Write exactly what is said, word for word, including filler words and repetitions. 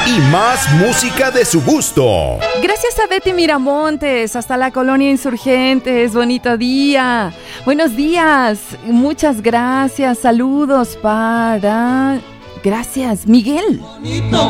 y más música de su gusto. Gracias a Betty Miramontes, hasta la Colonia Insurgentes. Bonito día. Buenos días. Muchas gracias. Saludos para... Gracias, Miguel.